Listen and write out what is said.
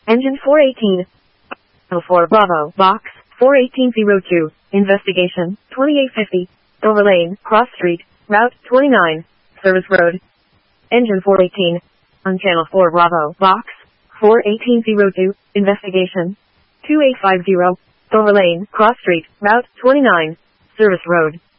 Engine 418. 04 Bravo, Box 41802. Investigation 2850. Dover Lane, Cross Street, Route 29, Service Road. Engine 418. On Channel 4 Bravo, Box 41802. Investigation 2850. Dover Lane, Cross Street, Route 29, Service Road.